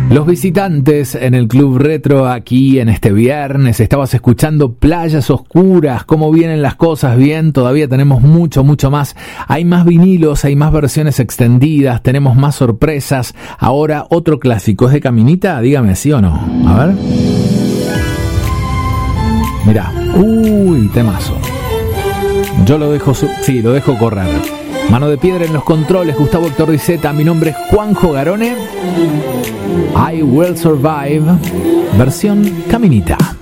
Los visitantes en el Club Retro aquí en este viernes. Estabas escuchando Playas Oscuras. ¿Cómo vienen las cosas? Bien, todavía tenemos mucho más. Hay más vinilos, hay más versiones extendidas, tenemos más sorpresas. Ahora otro clásico. ¿Es de Caminita? Dígame, ¿sí o no? A ver. Mirá. Uy, temazo. Yo lo dejo, lo dejo correr. Mano de Piedra en los controles, Gustavo Héctor Diceta. Mi nombre es Juanjo Garone. I Will Survive, versión Caminita.